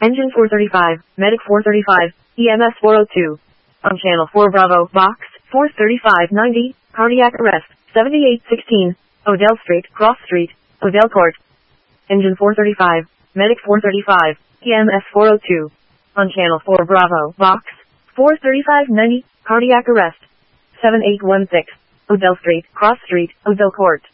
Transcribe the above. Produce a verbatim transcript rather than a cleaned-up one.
Engine four thirty-five, Medic four thirty-five, E M S four oh two. On Channel four Bravo, Box four thirty-five ninety, cardiac arrest, seventy-eight sixteen, Odell Street, Cross Street, Odell Court. Engine four thirty-five, Medic four thirty-five, E M S four oh two. On Channel four Bravo, Box four thirty-five ninety, cardiac arrest, seventy-eight sixteen, Odell Street, Cross Street, Odell Court.